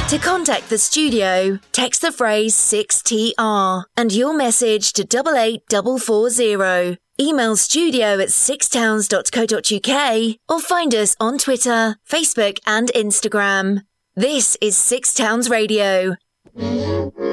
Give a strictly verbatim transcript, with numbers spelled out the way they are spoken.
To contact the studio, text the phrase six T R and your message to eight eight four four zero. Email studio at sixtowns dot co dot uk or find us on Twitter, Facebook and Instagram. This is Six Towns Radio.